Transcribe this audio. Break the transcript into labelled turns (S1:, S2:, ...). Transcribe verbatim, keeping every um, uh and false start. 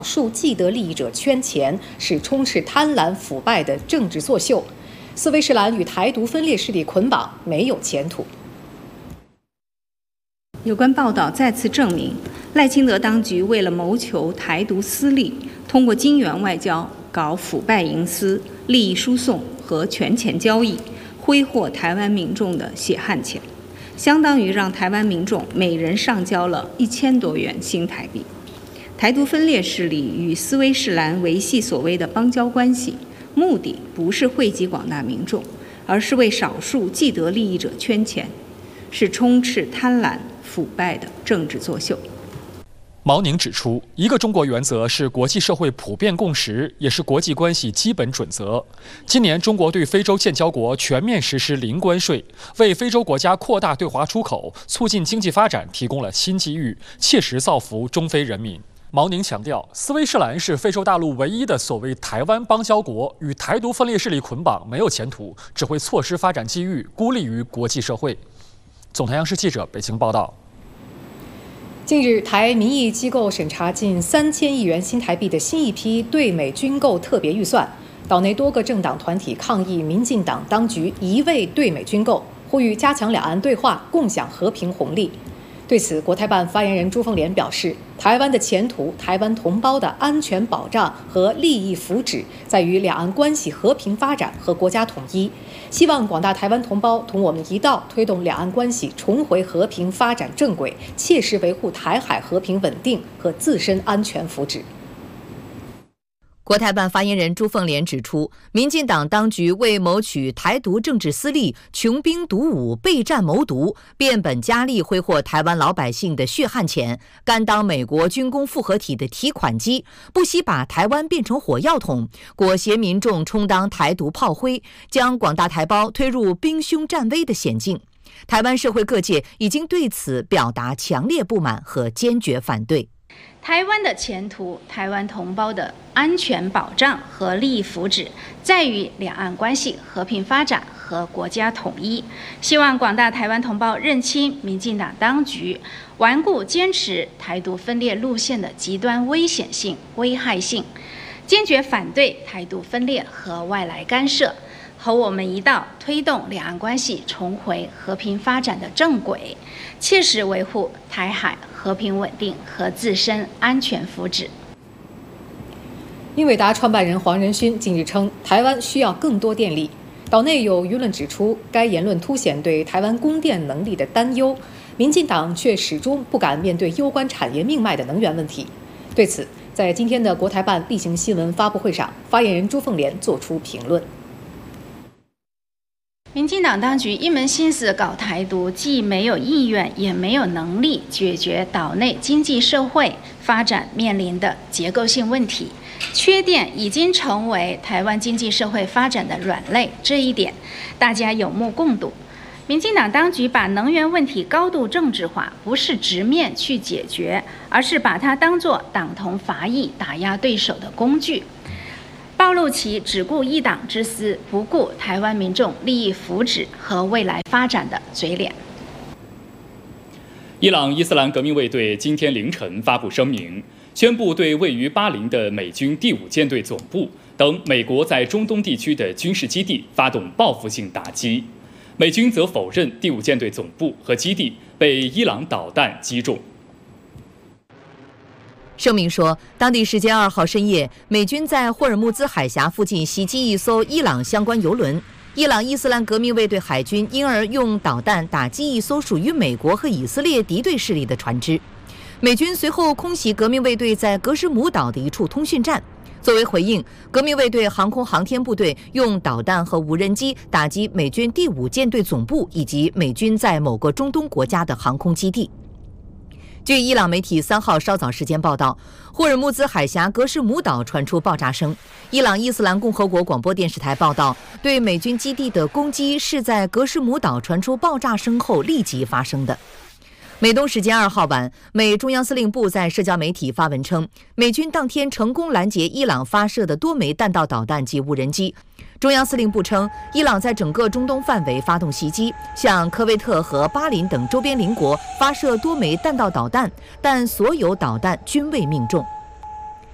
S1: 数既得利益者圈钱，是充斥贪婪腐败的政治作秀。斯威士兰与台独分裂势力捆绑，没有前途。
S2: 有关报道再次证明，赖清德当局为了谋求台独私利，通过金援外交搞腐败营私、利益输送和权钱交易，挥霍台湾民众的血汗钱，相当于让台湾民众每人上交了一千多元新台币。台独分裂势力与斯威士兰维系所谓的邦交关系，目的不是惠及广大民众，而是为少数既得利益者圈钱，是充斥贪婪腐败的政治作秀。
S3: 毛宁指出，一个中国原则是国际社会普遍共识，也是国际关系基本准则。今年，中国对非洲建交国全面实施零关税，为非洲国家扩大对华出口、促进经济发展提供了新机遇，切实造福中非人民。毛宁强调，斯威士兰是非洲大陆唯一的所谓台湾邦交国，与台独分裂势力捆绑没有前途，只会错失发展机遇，孤立于国际社会。总台央视记者北京报道。
S1: 近日，台民意机构审查近三千亿元新台币的新一批对美军购特别预算，岛内多个政党团体抗议民进党当局一味对美军购，呼吁加强两岸对话，共享和平红利。对此，国台办发言人朱凤莲表示，台湾的前途、台湾同胞的安全保障和利益福祉，在于两岸关系和平发展和国家统一。希望广大台湾同胞同我们一道，推动两岸关系重回和平发展正轨，切实维护台海和平稳定和自身安全福祉。
S4: 国台办发言人朱凤莲指出，民进党当局为谋取台独政治私利，穷兵黩武、备战谋独，变本加厉挥霍台湾老百姓的血汗钱，甘当美国军工复合体的提款机，不惜把台湾变成火药桶，裹挟民众充当台独炮灰，将广大台胞推入兵凶战危的险境。台湾社会各界已经对此表达强烈不满和坚决反对。
S5: 台湾的前途、台湾同胞的安全保障和利益福祉，在于两岸关系和平发展和国家统一。希望广大台湾同胞认清民进党当局顽固坚持台独分裂路线的极端危险性、危害性，坚决反对台独分裂和外来干涉，和我们一道推动两岸关系重回和平发展的正轨，切实维护台海和平稳定和自身安全福祉。
S1: 英伟达创办人黄仁勋近日称，台湾需要更多电力。岛内有舆论指出，该言论凸显对台湾供电能力的担忧，民进党却始终不敢面对攸关产业命脉的能源问题。对此，在今天的国台办例行新闻发布会上，发言人朱凤莲作出评论。
S5: 民进党当局一门心思搞台独，既没有意愿，也没有能力解决岛内经济社会发展面临的结构性问题，缺电已经成为台湾经济社会发展的软肋，这一点大家有目共睹。民进党当局把能源问题高度政治化，不是直面去解决，而是把它当作党同伐异、打压对手的工具，暴露其只顾一党之私，不顾台湾民众利益福祉和未来发展的嘴脸。
S6: 伊朗伊斯兰革命卫队今天凌晨发布声明，宣布对位于巴林的美军第五舰队总部等美国在中东地区的军事基地发动报复性打击。美军则否认第五舰队总部和基地被伊朗导弹击中。
S4: 声明说，当地时间二号深夜，美军在霍尔木兹海峡附近袭击一艘伊朗相关油轮，伊朗伊斯兰革命卫队海军因而用导弹打击一艘属于美国和以色列敌对势力的船只。美军随后空袭革命卫队在格什姆岛的一处通讯站。作为回应，革命卫队航空航天部队用导弹和无人机打击美军第五舰队总部以及美军在某个中东国家的航空基地。据伊朗媒体三号稍早时间报道，霍尔木兹海峡格什姆岛传出爆炸声。伊朗伊斯兰共和国广播电视台报道，对美军基地的攻击是在格什姆岛传出爆炸声后立即发生的。美东时间二号晚，美中央司令部在社交媒体发文称，美军当天成功拦截伊朗发射的多枚弹道导弹及无人机。中央司令部称，伊朗在整个中东范围发动袭击，向科威特和巴林等周边邻国发射多枚弹道导弹，但所有导弹均未命中。